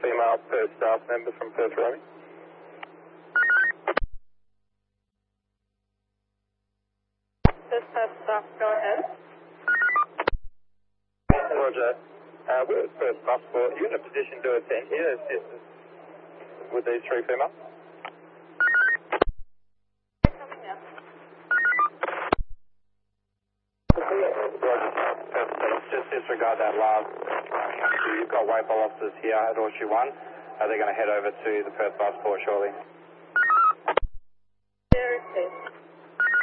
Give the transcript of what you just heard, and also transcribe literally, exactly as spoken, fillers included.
female Perth staff member from Perth Roaming. Perth staff, go ahead. Roger. Uh, we're at Perth Passport. Are you in a position to attend here assist with these three females? Just disregard that last. You've got Waypole officers here at Horseshoe one. Uh, they're going to head over to the Perth Passport shortly. There it is.